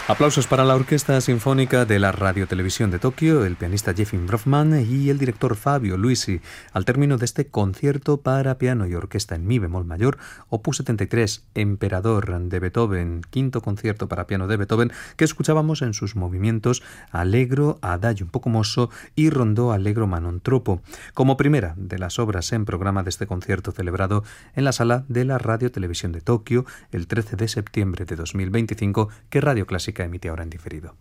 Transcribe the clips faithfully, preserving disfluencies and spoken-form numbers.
Aplausos para la Orquesta Sinfónica de la Radiotelevisión de Tokio, el pianista Jefim Bronfman y el director Fabio Luisi, al término de este concierto para piano y orquesta en mi bemol mayor, opus setenta y tres, Emperador de Beethoven, quinto concierto para piano de Beethoven, que escuchábamos en sus movimientos Allegro, Adagio un poco mosso y Rondó Allegro ma non troppo, como primera de las obras en programa de este concierto celebrado en la sala de la Radiotelevisión de Tokio el trece de septiembre de dos mil veinticinco, que Radio Clásica emite ahora en diferido.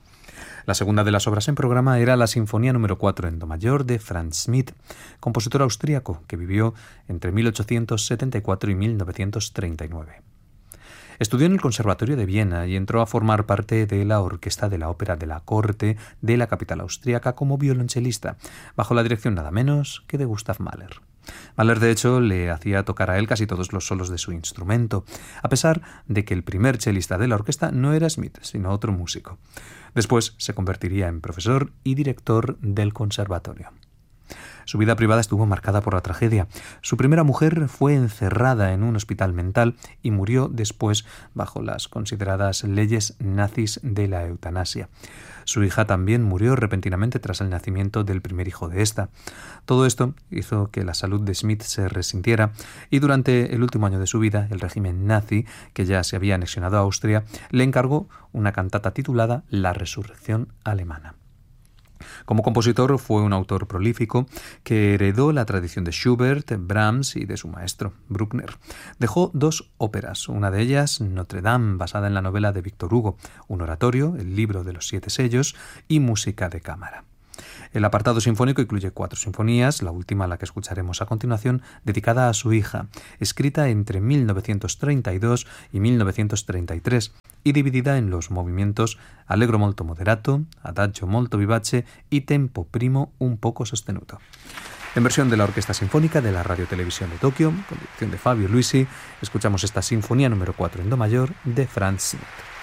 La segunda de las obras en programa era la Sinfonía número cuatro en do mayor de Franz Schmidt, compositor austríaco que vivió entre mil ochocientos setenta y cuatro y mil novecientos treinta y nueve. Estudió en el Conservatorio de Viena y entró a formar parte de la Orquesta de la Ópera de la Corte de la capital austríaca como violonchelista, bajo la dirección nada menos que de Gustav Mahler. Mahler, de hecho, le hacía tocar a él casi todos los solos de su instrumento, a pesar de que el primer chelista de la orquesta no era Schmidt, sino otro músico. Después se convertiría en profesor y director del conservatorio. Su vida privada estuvo marcada por la tragedia. Su primera mujer fue encerrada en un hospital mental y murió después bajo las consideradas leyes nazis de la eutanasia. Su hija también murió repentinamente tras el nacimiento del primer hijo de esta. Todo esto hizo que la salud de Schmidt se resintiera y durante el último año de su vida, el régimen nazi, que ya se había anexionado a Austria, le encargó una cantata titulada La Resurrección Alemana. Como compositor fue un autor prolífico que heredó la tradición de Schubert, Brahms y de su maestro, Bruckner. Dejó dos óperas, una de ellas Notre Dame, basada en la novela de Víctor Hugo, un oratorio, el libro de los siete sellos y música de cámara. El apartado sinfónico incluye cuatro sinfonías, la última, la que escucharemos a continuación, dedicada a su hija, escrita entre mil novecientos treinta y dos y mil novecientos treinta y tres y dividida en los movimientos Allegro molto moderato, Adagio molto vivace y Tempo primo un poco sostenuto. En versión de la Orquesta Sinfónica de la Radiotelevisión de Tokio, con dirección de Fabio Luisi, escuchamos esta Sinfonía número cuatro en do mayor de Franz Schmidt.